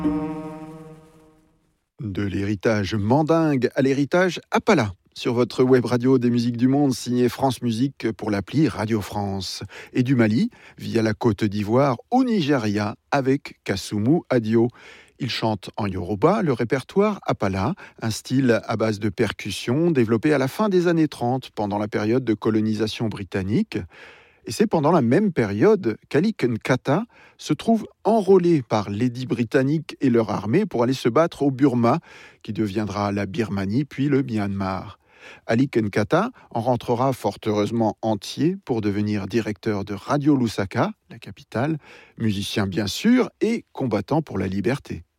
De l'héritage mandingue à l'héritage Apala. Sur votre web radio des musiques du monde, signé France Musique pour l'appli Radio France. Et du Mali, via la Côte d'Ivoire, au Nigeria, avec Kassumu Adio. Il chante en Yoruba le répertoire Apala, un style à base de percussion développé à la fin des années 30, pendant la période de colonisation britannique. Et c'est pendant la même période qu'Ali Nkata se trouve enrôlé par l'édit britannique et leur armée pour aller se battre au Burma, qui deviendra la Birmanie puis le Myanmar. Ali Nkata en rentrera fort heureusement entier pour devenir directeur de Radio Lusaka, la capitale, musicien bien sûr et combattant pour la liberté.